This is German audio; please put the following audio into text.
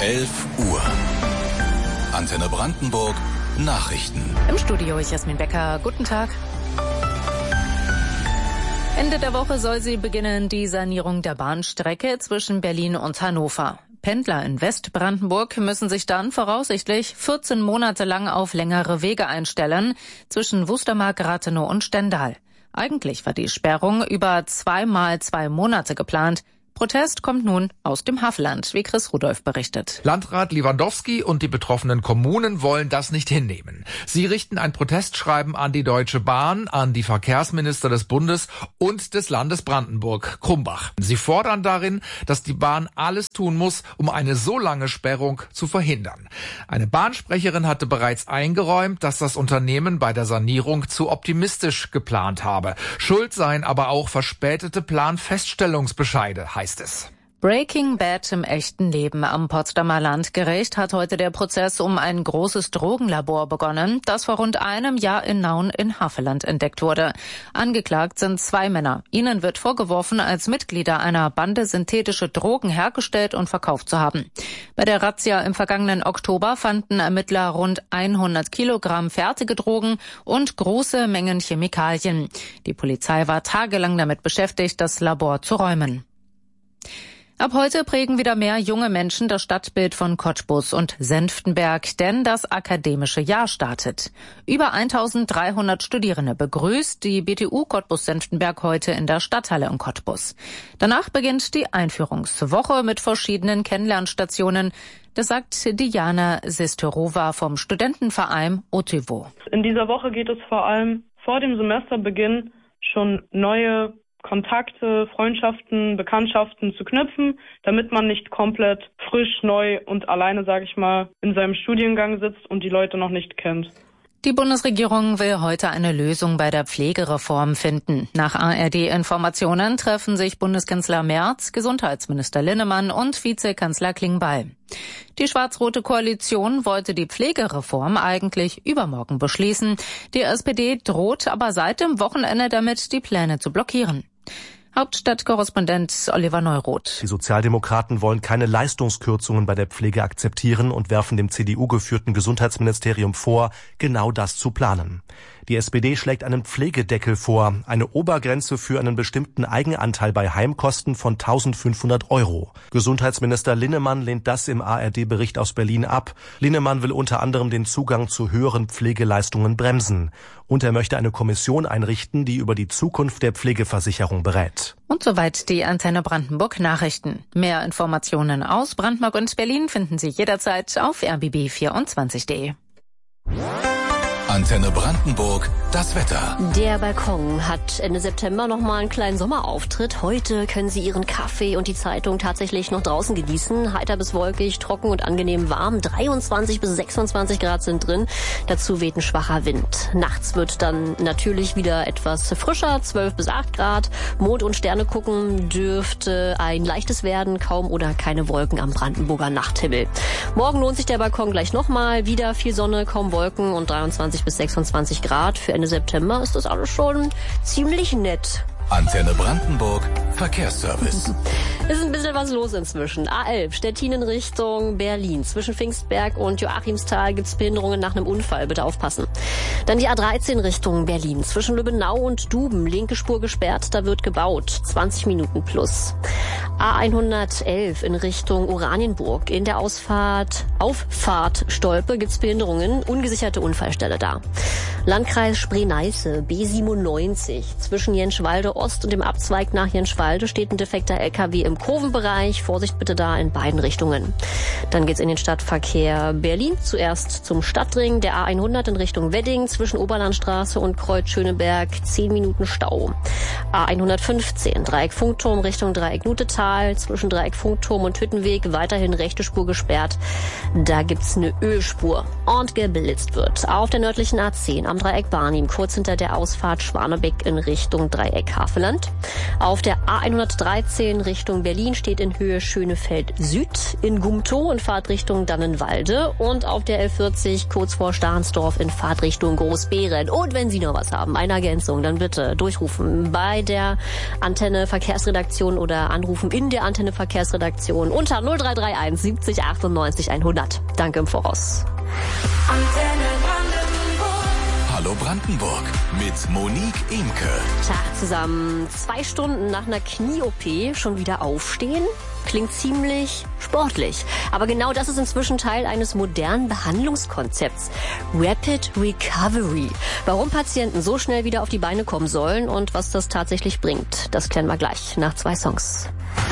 11 Uhr. Antenne Brandenburg, Nachrichten. Im Studio ist Jasmin Becker. Guten Tag. Ende der Woche soll sie beginnen, die Sanierung der Bahnstrecke zwischen Berlin und Hannover. Pendler in Westbrandenburg müssen sich dann voraussichtlich 14 Monate lang auf längere Wege einstellen zwischen Wustermark, Rathenow und Stendal. Eigentlich war die Sperrung über 2x2 Monate geplant. Protest kommt nun aus dem Havelland, wie Chris Rudolph berichtet. Landrat Lewandowski und die betroffenen Kommunen wollen das nicht hinnehmen. Sie richten ein Protestschreiben an die Deutsche Bahn, an die Verkehrsminister des Bundes und des Landes Brandenburg, Krumbach. Sie fordern darin, dass die Bahn alles tun muss, um eine so lange Sperrung zu verhindern. Eine Bahnsprecherin hatte bereits eingeräumt, dass das Unternehmen bei der Sanierung zu optimistisch geplant habe. Schuld seien aber auch verspätete Planfeststellungsbescheide, heißt es. Breaking Bad im echten Leben. Am Potsdamer Landgericht hat heute der Prozess um ein großes Drogenlabor begonnen, das vor rund einem Jahr in Nauen in Havelland entdeckt wurde. Angeklagt sind 2 Männer. Ihnen wird vorgeworfen, als Mitglieder einer Bande synthetische Drogen hergestellt und verkauft zu haben. Bei der Razzia im vergangenen Oktober fanden Ermittler rund 100 Kilogramm fertige Drogen und große Mengen Chemikalien. Die Polizei war tagelang damit beschäftigt, das Labor zu räumen. Ab heute prägen wieder mehr junge Menschen das Stadtbild von Cottbus und Senftenberg, denn das akademische Jahr startet. Über 1300 Studierende begrüßt die BTU Cottbus-Senftenberg heute in der Stadthalle in Cottbus. Danach beginnt die Einführungswoche mit verschiedenen Kennenlernstationen. Das sagt Diana Sisterova vom Studentenverein Otivo. In dieser Woche geht es vor allem vor dem Semesterbeginn schon neue Kontakte, Freundschaften, Bekanntschaften zu knüpfen, damit man nicht komplett frisch, neu und alleine, sage ich mal, in seinem Studiengang sitzt und die Leute noch nicht kennt. Die Bundesregierung will heute eine Lösung bei der Pflegereform finden. Nach ARD-Informationen treffen sich Bundeskanzler Merz, Gesundheitsminister Linnemann und Vizekanzler Klingbeil. Die schwarz-rote Koalition wollte die Pflegereform eigentlich übermorgen beschließen. Die SPD droht aber seit dem Wochenende damit, die Pläne zu blockieren. Hauptstadtkorrespondent Oliver Neuroth. Die Sozialdemokraten wollen keine Leistungskürzungen bei der Pflege akzeptieren und werfen dem CDU-geführten Gesundheitsministerium vor, genau das zu planen. Die SPD schlägt einen Pflegedeckel vor, eine Obergrenze für einen bestimmten Eigenanteil bei Heimkosten von 1.500 €. Gesundheitsminister Linnemann lehnt das im ARD-Bericht aus Berlin ab. Linnemann will unter anderem den Zugang zu höheren Pflegeleistungen bremsen. Und er möchte eine Kommission einrichten, die über die Zukunft der Pflegeversicherung berät. Und soweit die Antenne Brandenburg Nachrichten. Mehr Informationen aus Brandenburg und Berlin finden Sie jederzeit auf rbb24.de. Antenne Brandenburg, das Wetter. Der Balkon hat Ende September noch mal einen kleinen Sommerauftritt. Heute können Sie Ihren Kaffee und die Zeitung tatsächlich noch draußen genießen. Heiter bis wolkig, trocken und angenehm warm. 23 bis 26 Grad sind drin. Dazu weht ein schwacher Wind. Nachts wird dann natürlich wieder etwas frischer, 12 bis 8 Grad. Mond und Sterne gucken dürfte ein leichtes werden, kaum oder keine Wolken am Brandenburger Nachthimmel. Morgen lohnt sich der Balkon gleich nochmal. Wieder viel Sonne, kaum Wolken und 23 bis 26 Grad. Für Ende September ist das alles schon ziemlich nett. Antenne Brandenburg, Verkehrsservice. Ist ein bisschen was los inzwischen. A11, Stettin in Richtung Berlin. Zwischen Pfingstberg und Joachimsthal gibt's Behinderungen nach einem Unfall. Bitte aufpassen. Dann die A13 Richtung Berlin. Zwischen Lübbenau und Duben. Linke Spur gesperrt, da wird gebaut. 20 Minuten plus. A111 in Richtung Oranienburg. In der Auffahrt Stolpe gibt's Behinderungen. Ungesicherte Unfallstelle da. Landkreis Spree-Neiße, B97. Zwischen Jenschwalde Ost und dem Abzweig nach Jenschwalde steht ein defekter LKW im Kurvenbereich. Vorsicht bitte da in beiden Richtungen. Dann geht's in den Stadtverkehr Berlin. Zuerst zum Stadtring der A100 in Richtung Wedding. Zwischen Oberlandstraße und Kreuz Schöneberg 10 Minuten Stau. A115 Dreieck Funkturm Richtung Dreieck Nutetal. Zwischen Dreieck Funkturm und Hüttenweg weiterhin rechte Spur gesperrt. Da gibt's eine Ölspur und geblitzt wird. Auf der nördlichen A10 am Dreieck Barnim, kurz hinter der Ausfahrt Schwanebeck in Richtung Dreieck Havelland. Auf der A113 Richtung Berlin steht in Höhe Schönefeld Süd in Gumtow in Fahrtrichtung Dannenwalde und auf der L40 kurz vor Stahnsdorf in Fahrtrichtung Großbeeren. Und wenn Sie noch was haben, eine Ergänzung, dann bitte durchrufen bei der Antenne Verkehrsredaktion oder anrufen in der Antenne Verkehrsredaktion unter 0331 70 98 100. Danke im Voraus. Antenne Brandenburg. Hallo Brandenburg mit Monique Imke. Tag zusammen. 2 Stunden nach einer Knie-OP schon wieder aufstehen? Klingt ziemlich sportlich. Aber genau das ist inzwischen Teil eines modernen Behandlungskonzepts. Rapid Recovery. Warum Patienten so schnell wieder auf die Beine kommen sollen und was das tatsächlich bringt, das klären wir gleich nach 2 Songs.